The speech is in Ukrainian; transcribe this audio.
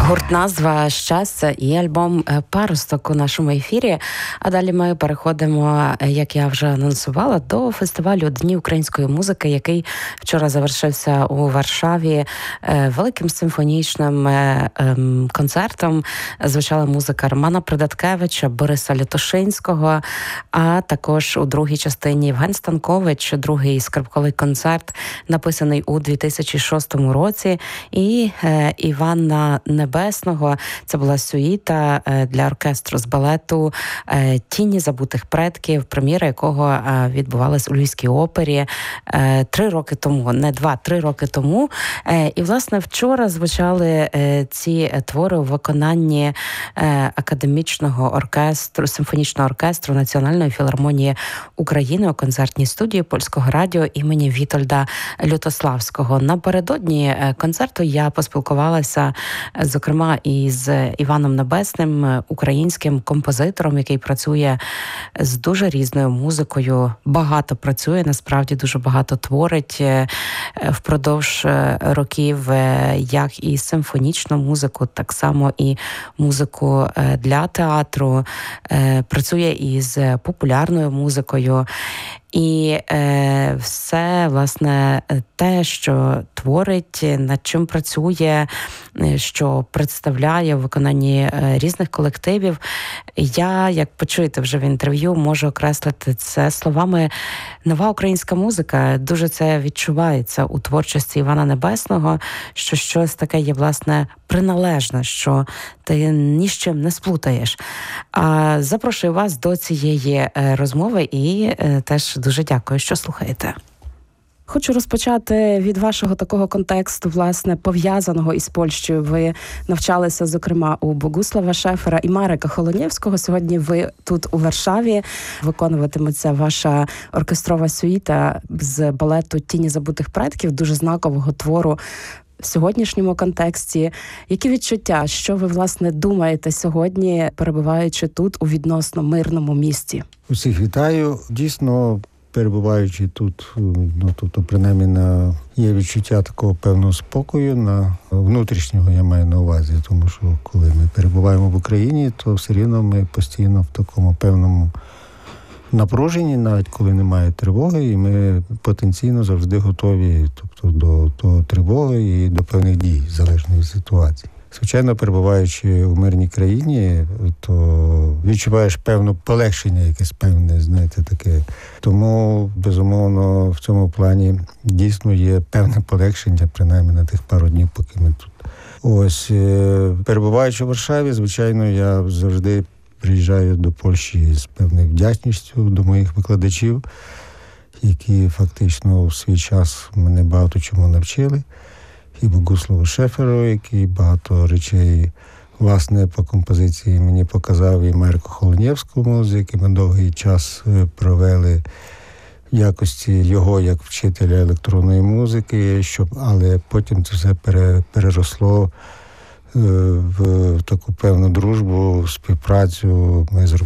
Гурт «Назва щастя» і альбом «Паросток» у нашому ефірі. А далі ми переходимо, як я вже анонсувала, до фестивалю Дні української музики, який вчора завершився у Варшаві великим симфонічним концертом. Звучала музика Романа Придаткевича, Бориса Лятошинського, а також у другій частині Євген Станкович, другий скрипковий концерт, написаний у 2006 році, і Івана Небесного. Це була сюїта для оркестру з балету «Тіні забутих предків», прем'єра якого відбувалась у Львівській опері 3 роки тому, не 2-3 роки тому. І, власне, вчора звучали ці твори у виконанні академічного оркестру, симфонічного оркестру Національної філармонії України у концертній студії Польського радіо імені Вітольда Лютославського. Напередодні концерту я поспілкувалася, зокрема, із Іваном Небесним, українським композитором, який працює з дуже різною музикою, багато працює, насправді дуже багато творить впродовж років, як і симфонічну музику, так само і музику для театру, працює із популярною музикою. І все, власне, те, що творить, над чим працює, що представляє в виконанні різних колективів, я, як почуєте вже в інтерв'ю, можу окреслити це словами «нова українська музика». Дуже це відчувається у творчості Івана Небесного, що щось таке є, власне, приналежне, що ти ні з чим не сплутаєш. Запрошую вас до цієї розмови і теж дуже дякую, що слухаєте. Хочу розпочати від вашого такого контексту, власне, пов'язаного із Польщею. Ви навчалися, зокрема, у Богуслава Шефера і Марека Холонєвського. Сьогодні ви тут у Варшаві. Виконуватиметься ваша оркестрова сюїта з балету «Тіні забутих предків», дуже знакового твору в сьогоднішньому контексті. Які відчуття, що ви, власне, думаєте сьогодні, перебуваючи тут у відносно мирному місті? Усіх вітаю. Дійсно, перебуваючи тут, тобто, принаймні, є відчуття такого певного спокою, внутрішнього я маю на увазі, тому що коли ми перебуваємо в Україні, то все рівно ми постійно в такому певному напруженні, навіть коли немає тривоги, і ми потенційно завжди готові, тобто, до тривоги і до певних дій, залежно від ситуації. Звичайно, перебуваючи у мирній країні, то відчуваєш певне полегшення, якесь певне, знаєте, таке. Тому, безумовно, в цьому плані дійсно є певне полегшення, принаймні на тих пару днів, поки ми тут. Ось, перебуваючи в Варшаві, звичайно, я завжди приїжджаю до Польщі з певною вдячністю до моїх викладачів, які фактично в свій час мене багато чому навчили. І Богуславу Шеферу, який багато речей, власне, по композиції мені показав, і Марку Холонєвському, з яким ми довгий час провели в якості його як вчителя електронної музики, але потім це все переросло в таку певну дружбу, співпрацю. Ми